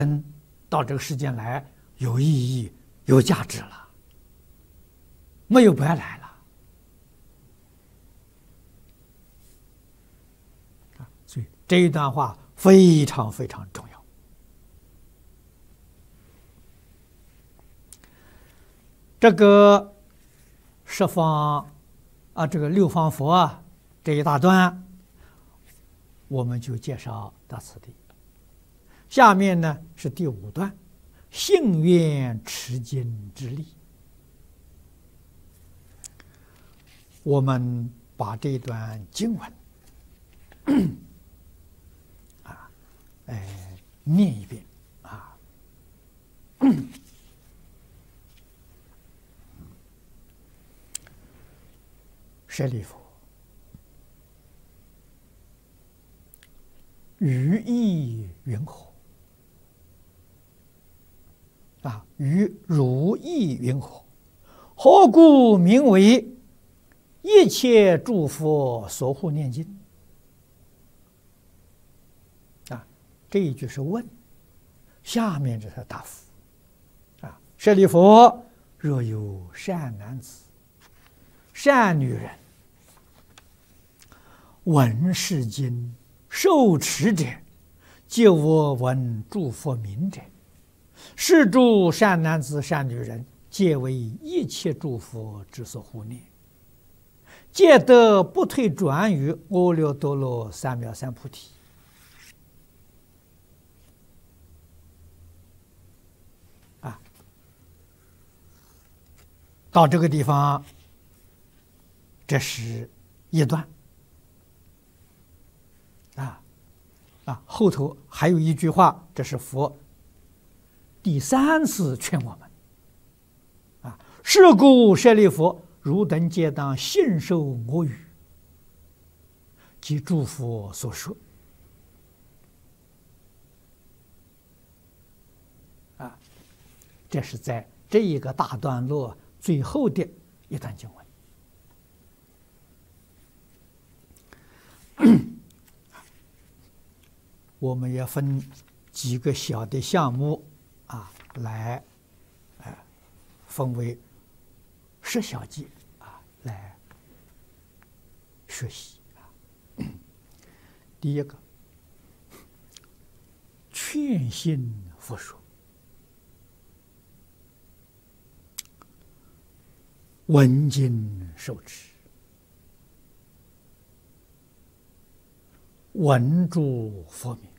到这个世间来有意义、有价值了，没有白来了。所以这一段话非常非常重要。这个十方这个六方佛这一大段，我们就介绍到此地。下面呢是第5段，信愿持经之力。我们把这段经文念一遍舍利弗，于意云何？于如意云何？何故名为一切诸佛所护念经？这一句是问，下面这是答复。舍利弗，若有善男子、善女人，闻是经，受持者，皆我闻诸佛名者，是诸善男子、善女人，皆为一切诸佛之所护念，皆得不退转于阿耨多罗三藐三菩提。到这个地方，这是一段后头还有一句话，这是佛第3次劝我们是故舍利弗，汝等皆当信受我语及诸佛所说。这是在这一个大段落最后的一段经文。我们也分几个小的项目来分为10小节来学习。第一个，劝信佛说，闻经受持，闻诸佛名。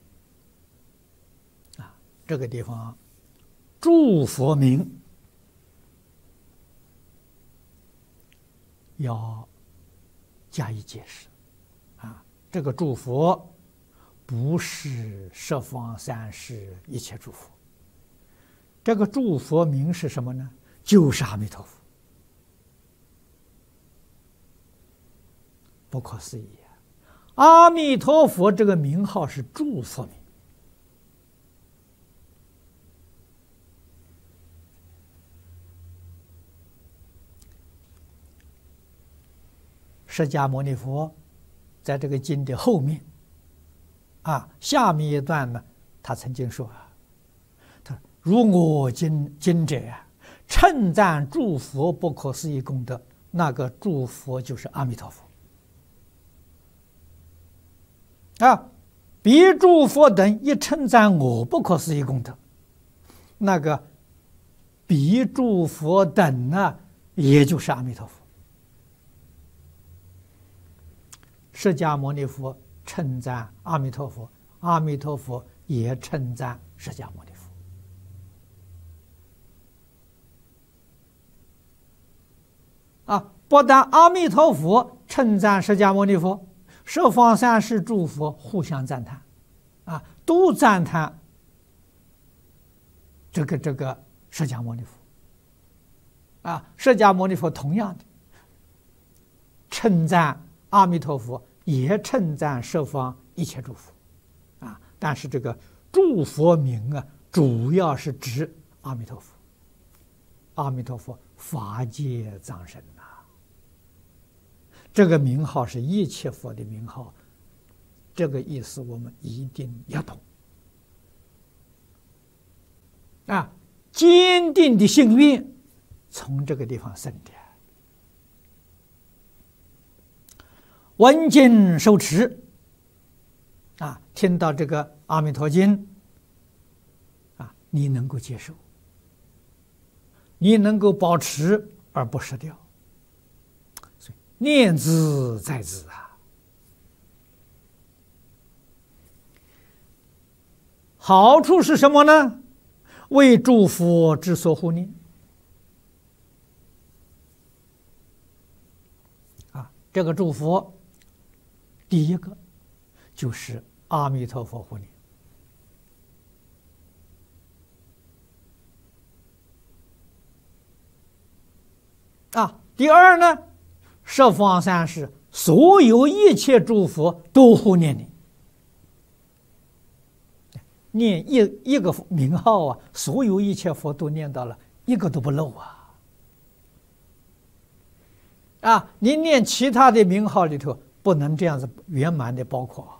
这个地方诸佛名要加以解释这个诸佛不是十方三世一切诸佛，这个诸佛名是什么呢？就是阿弥陀佛。不可思议阿弥陀佛这个名号是诸佛名。释迦牟尼佛在这个经的后面下面一段呢，他曾经说他如我经者称赞诸佛不可思议功德，那个诸佛就是阿弥陀佛彼诸佛等一称赞我不可思议功德，那个彼诸佛等呢，也就是阿弥陀佛。释迦牟尼佛称赞阿弥陀佛，阿弥陀佛也称赞释迦牟尼佛不但阿弥陀佛称赞释迦牟尼佛，十方三世诸佛互相赞叹都赞叹这个释迦牟尼佛释迦牟尼佛同样的称赞阿弥陀佛，也称赞十方一切诸佛但是这个诸佛名主要是指阿弥陀佛。阿弥陀佛法界藏身这个名号是一切佛的名号，这个意思我们一定要懂啊，坚定的心愿从这个地方生的。闻经受持，啊，听到这个《阿弥陀经》，啊，你能够接受，你能够保持而不失掉，所以念兹在兹啊。好处是什么呢？为诸佛之所护念。啊，这个诸佛，第一个就是阿弥陀佛护念。啊，第二呢，十方三世所有一切诸佛都护念你。念一个名号啊，所有一切佛都念到了，一个都不漏啊！啊，你念其他的名号里头，不能这样子圆满的包括。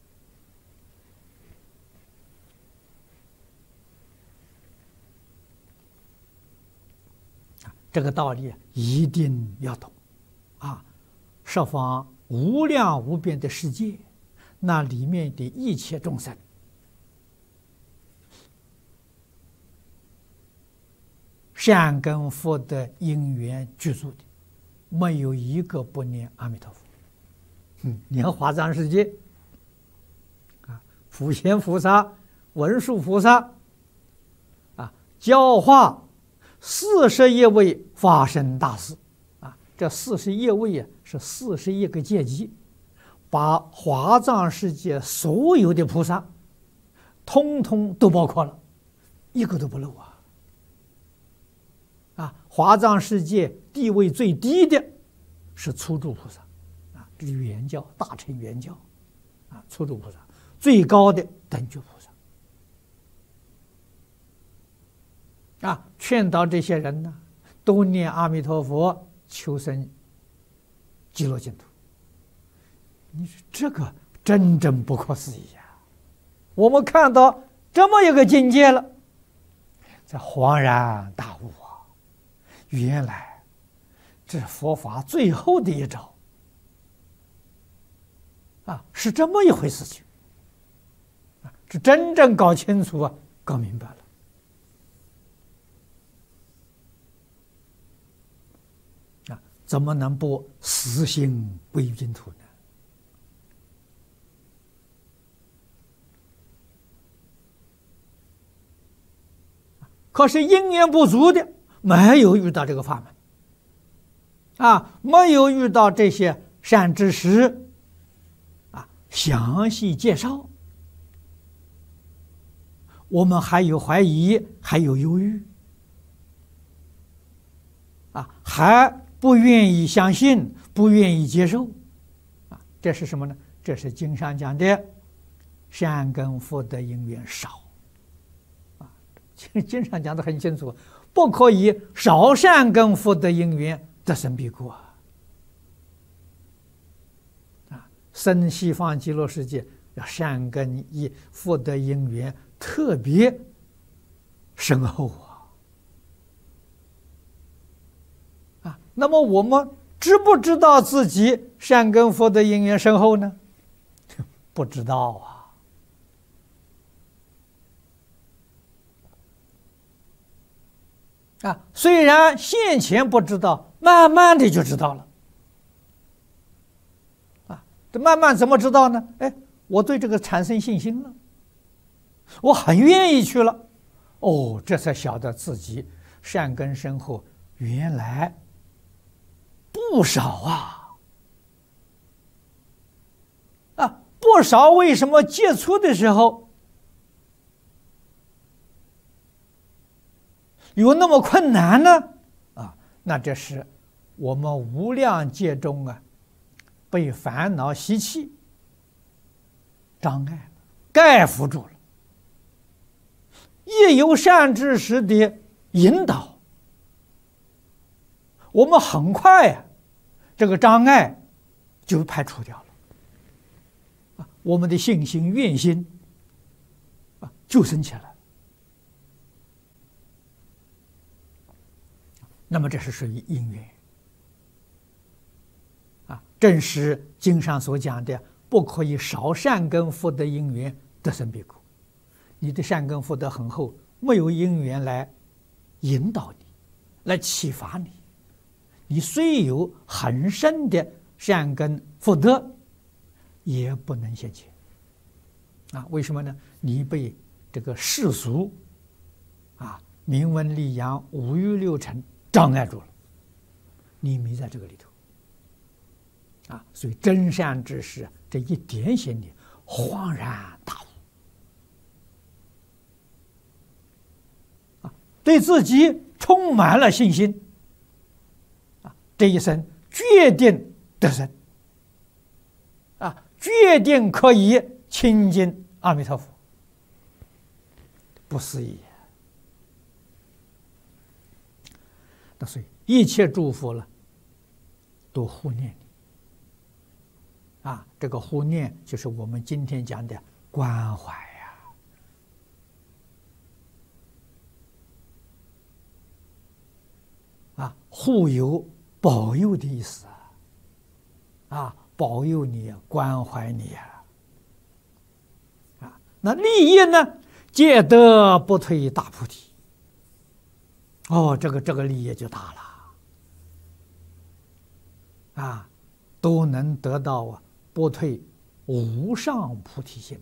这个道理一定要懂啊！十方无量无边的世界，那里面的一切众生，善根福德因缘具足的，没有一个不念阿弥陀佛。念华藏世界啊，普贤菩萨、文殊菩萨啊，教化41位法身大士啊，这41位啊是41个阶级，把华藏世界所有的菩萨，通通都包括了，一个都不漏啊！啊，华藏世界地位最低的是初住菩萨，啊，这是圆教大乘圆教，啊，初住菩萨最高的等觉菩萨，啊，劝导这些人呢，都念阿弥陀佛，求生极乐净土。你说这个真正不可思议啊！我们看到这么一个境界了，才恍然大悟啊！原来这佛法最后的一招啊，是这么一回事情啊！是真正搞清楚啊，搞明白了啊！怎么能不死心归于净土呢？可是因缘不足的，没有遇到这个法门，啊，没有遇到这些善知识，啊，详细介绍，我们还有怀疑，还有犹豫，啊，还不愿意相信，不愿意接受，啊，这是什么呢？这是经上讲的善根福德因缘少。经上讲的很清楚，不可以少善根福德因缘得生彼国啊！生西方极乐世界要善根福德因缘特别深厚啊！那么我们知不知道自己善根福德因缘深厚呢？不知道啊！啊，虽然现前不知道，慢慢的就知道了。啊，这慢慢怎么知道呢？哎，我对这个产生信心了，我很愿意去了。哦，这才晓得自己善根深厚，原来不少啊！啊，不少，为什么接触的时候有那么困难呢？啊，那这是我们无量劫中啊，被烦恼习气障碍盖覆住了。一有善知识的引导，我们很快啊，这个障碍就排除掉了。啊，我们的信心、愿心啊，就升起来了。 那么这是属于因缘啊。正是经上所讲的，不可以少善根福德因缘得生彼国。你的善根福德很厚，没有因缘来引导你，来启发你，你虽有很深的善根福德，也不能现前啊。为什么呢？你被这个世俗啊、名闻利养、五欲六尘障碍住了，你迷在这个里头啊。所以真善之时，这一点醒你，恍然大悟啊，对自己充满了信心啊，这一生决定得生啊，决定可以亲近阿弥陀佛，不思议。那所以一切诸佛了，都护念你啊。这个护念就是我们今天讲的关怀啊，护佑、保佑的意思啊，保佑你，关怀你啊。那利益呢，皆得不退大菩提。哦，这个利益就大了啊，都能得到不退无上菩提心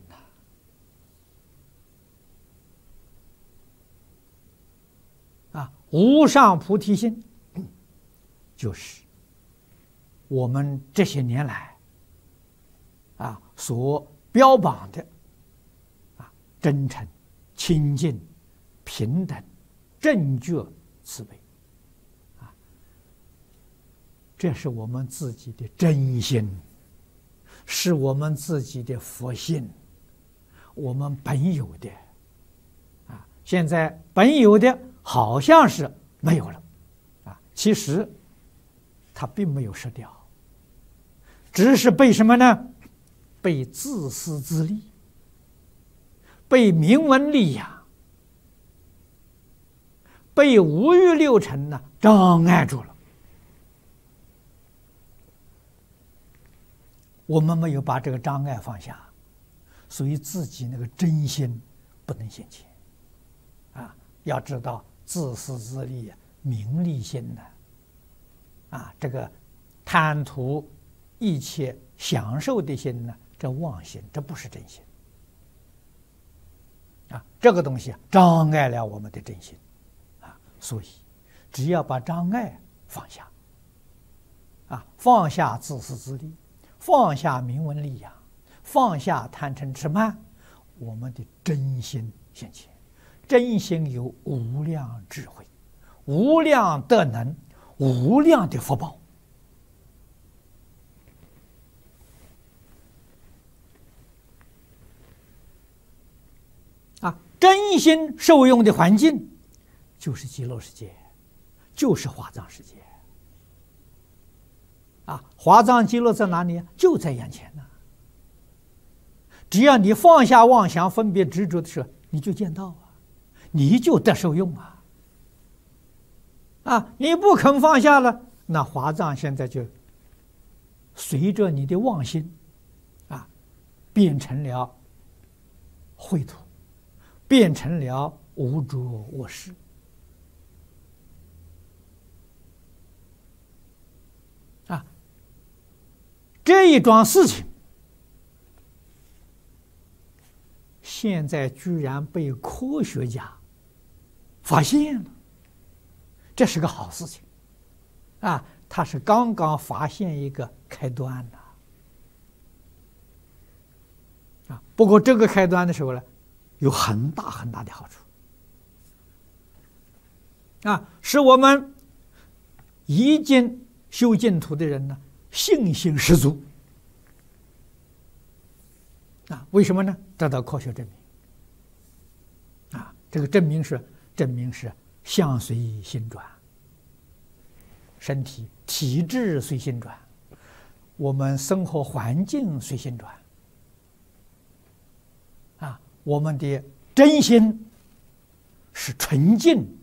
啊，无上菩提心就是我们这些年来啊所标榜的啊真诚、清净、平等、正觉、慈悲啊，这是我们自己的真心，是我们自己的佛性，我们本有的啊。现在本有的好像是没有了啊，其实它并没有失掉，只是被什么呢？被自私自利，被名闻利养，被五欲六尘呢障碍住了。我们没有把这个障碍放下，所以自己那个真心不能现前啊。要知道自私自利、名利心呢啊，这个贪图一切享受的心呢，这妄心，这不是真心啊。这个东西障碍了我们的真心啊，所以只要把障碍放下啊，放下自私自利，放下名闻利养，放下贪嗔痴慢，我们的真心现前，真心有无量智慧、无量德能、无量的福报啊！真心受用的环境就是极乐世界，就是华藏世界啊！华藏极乐在哪里？就在眼前呢。只要你放下妄想、分别、执着的时候，你就见到啊，你就得受用啊！啊，你不肯放下了，那华藏现在就随着你的妄心啊，变成了秽土，变成了污浊恶世啊！这一桩事情，现在居然被科学家发现了，这是个好事情啊！他是刚刚发现一个开端呐啊！不过这个开端的时候呢，有很大很大的好处啊，使我们已经修净土的人呢，信心十足啊！为什么呢？得到科学证明啊！这个证明是相随心转，身体体质随心转，我们生活环境随心转啊！我们的真心是纯净